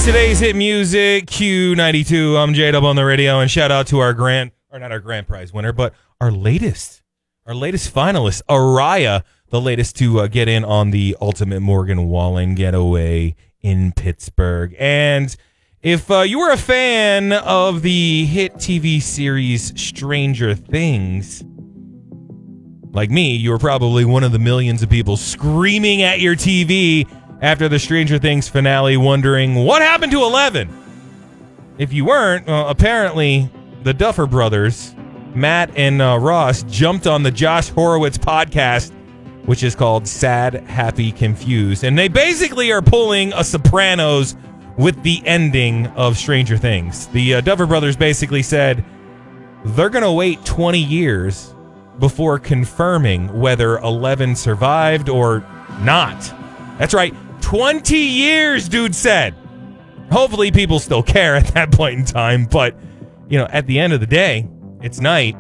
is today's hit music, Q92. I'm J-Dub on the radio, and shout out to our not our grand prize winner, but our latest finalist, Araya, the latest to get in on the Ultimate Morgan Wallen getaway in Pittsburgh. And if you were a fan of the hit TV series Stranger Things, like me, you were probably one of the millions of people screaming at your TV after the Stranger Things finale, wondering what happened to 11. If you weren't, apparently the Duffer Brothers, Matt and Ross, jumped on the Josh Horowitz podcast, which is called Sad, Happy, Confused. And they basically are pulling a Sopranos with the ending of Stranger Things. The Duffer Brothers basically said they're going to wait 20 years before confirming whether 11 survived or not. That's right, 20 years, dude said. Hopefully people still care at that point in time, but, you know, at the end of the day, it's night.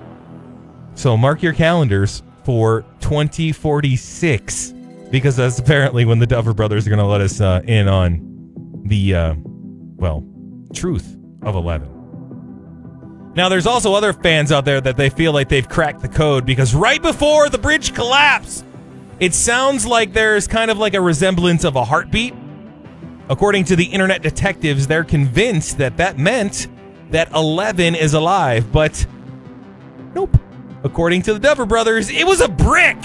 So mark your calendars for 2046, because that's apparently when the Duffer Brothers are going to let us in on the, truth of 11. Now, there's also other fans out there that they feel like they've cracked the code, because right before the bridge collapse, it sounds like there's kind of like a resemblance of a heartbeat. According to the internet detectives, they're convinced that that meant that 11 is alive, but nope. According to the Duffer Brothers, it was a brick.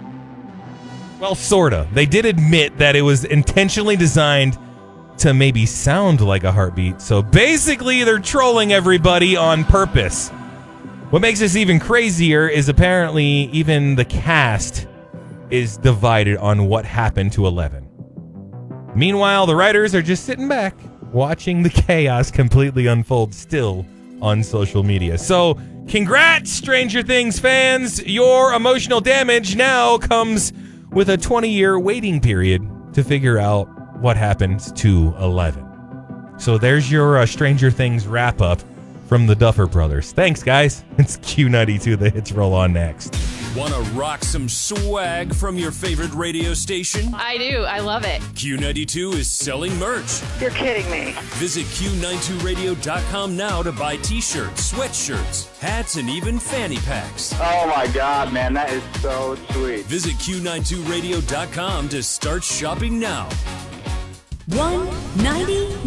Well, sorta. They did admit that it was intentionally designed to maybe sound like a heartbeat. So basically, they're trolling everybody on purpose. What makes this even crazier is apparently even the cast is divided on what happened to 11. Meanwhile, the writers are just sitting back, watching the chaos completely unfold still on social media. So, congrats, Stranger Things fans! Your emotional damage now comes with a 20-year waiting period to figure out what happens to 11. So there's your Stranger Things wrap-up from the Duffer Brothers. Thanks, guys. It's Q92. The hits roll on next. Want to rock some swag from your favorite radio station? I do. I love it. Q92 is selling merch. You're kidding me. Visit Q92radio.com now to buy t-shirts, sweatshirts, hats, and even fanny packs. Oh my God, man, that is so sweet. Visit Q92radio.com to start shopping now. $199.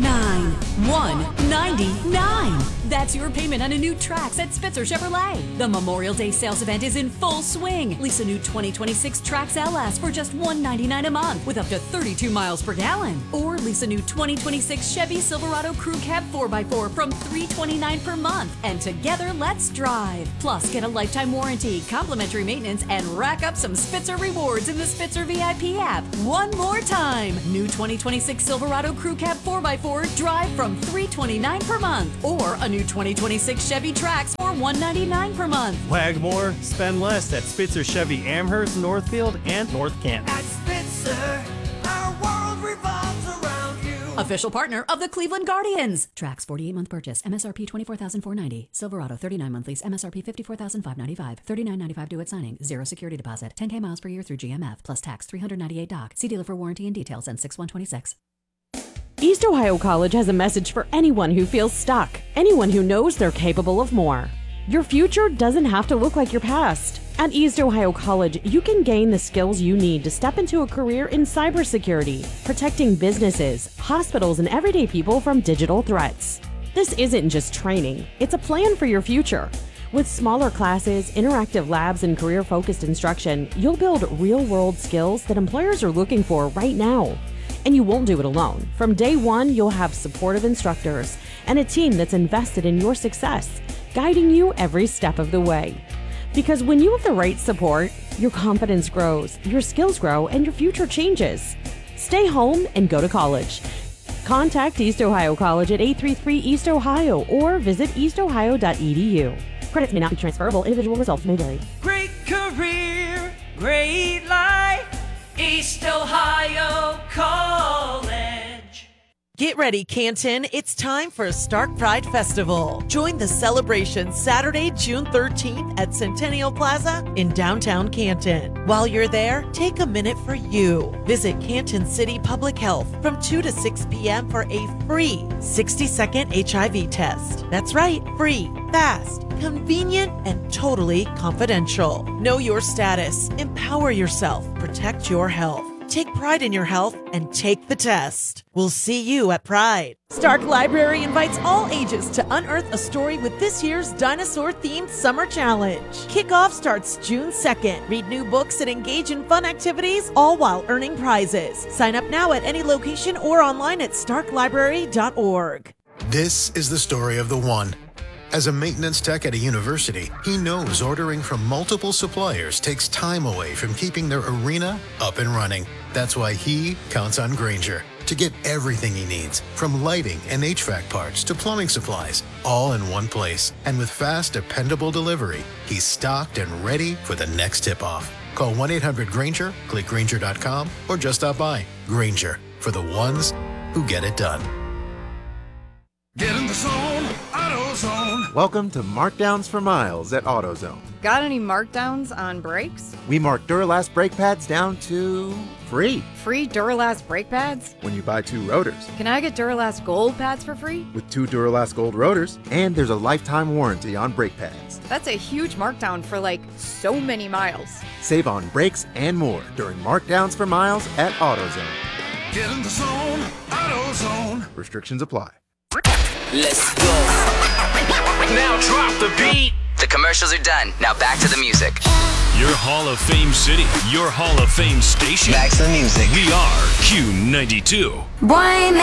$199. That's your payment on a new Trax at Spitzer Chevrolet. The Memorial Day sales event is in full swing. Lease a new 2026 Trax LS for just $199 a month with up to 32 miles per gallon. Or lease a new 2026 Chevy Silverado Crew Cab 4x4 from $329 per month. And together, let's drive. Plus, get a lifetime warranty, complimentary maintenance, and rack up some Spitzer rewards in the Spitzer VIP app. One more time. New 2026 Silverado Crew Cab 4x4 drive from $329 per month. Or a new 2026 Chevy Trax for $199 per month. Wag more, spend less at Spitzer Chevy Amherst, Northfield, and North Canton. At Spitzer, our world revolves around you. Official partner of the Cleveland Guardians. Trax 48-month purchase, MSRP $24,490. Silverado 39-month lease, MSRP $54,595. $39.95 due at signing. Zero security deposit. 10K miles per year through GMF. Plus tax $398 doc. See dealer for warranty and details and 6126. East Ohio College has a message for anyone who feels stuck, anyone who knows they're capable of more. Your future doesn't have to look like your past. At East Ohio College, you can gain the skills you need to step into a career in cybersecurity, protecting businesses, hospitals, and everyday people from digital threats. This isn't just training, it's a plan for your future. With smaller classes, interactive labs, and career-focused instruction, you'll build real-world skills that employers are looking for right now. And you won't do it alone. From day one, you'll have supportive instructors and a team that's invested in your success, guiding you every step of the way. Because when you have the right support, your confidence grows, your skills grow, and your future changes. Stay home and go to college. Contact East Ohio College at 833 East Ohio or visit eastohio.edu. Credits may not be transferable. Individual results may vary. Great career, great life, East Ohio College. Get ready, Canton. It's time for Stark Pride Festival. Join the celebration Saturday, June 13th at Centennial Plaza in downtown Canton. While you're there, take a minute for you. Visit Canton City Public Health from 2 to 6 p.m. for a free 60-second HIV test. That's right, free, fast, convenient, and totally confidential. Know your status, empower yourself, protect your health. Take pride in your health and take the test. We'll see you at Pride. Stark Library invites all ages to unearth a story with this year's dinosaur-themed Summer Challenge. Kickoff starts June 2nd. Read new books and engage in fun activities, all while earning prizes. Sign up now at any location or online at starklibrary.org. This is the story of the one. As a maintenance tech at a university, he knows ordering from multiple suppliers takes time away from keeping their arena up and running. That's why he counts on Grainger to get everything he needs, from lighting and HVAC parts to plumbing supplies, all in one place. And with fast, dependable delivery, he's stocked and ready for the next tip-off. Call 1-800-GRAINGER, click Grainger.com, or just stop by. Grainger, for the ones who get it done. Get in the zone, AutoZone. Welcome to Markdowns for Miles at AutoZone. Got any markdowns on brakes? We mark Duralast brake pads down to free. Free Duralast brake pads? When you buy 2 rotors. Can I get Duralast Gold pads for free? With 2 Duralast Gold rotors, and there's a lifetime warranty on brake pads. That's a huge markdown for so many miles. Save on brakes and more during Markdowns for Miles at AutoZone. Get in the zone, AutoZone. Restrictions apply. Let's go. Now drop the beat. The commercials are done. Now back to the music. Your Hall of Fame city, your Hall of Fame station. Back to the music. We are Q92. Boy,